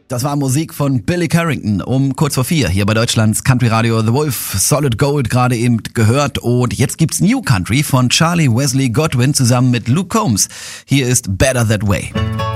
Das war Musik von Billy Currington um kurz vor 4 hier bei Deutschlands Country Radio The Wolf. Solid Gold gerade eben gehört und jetzt gibt's New Country von Charlie Wesley Godwin zusammen mit Luke Combs. Hier ist Better That Way.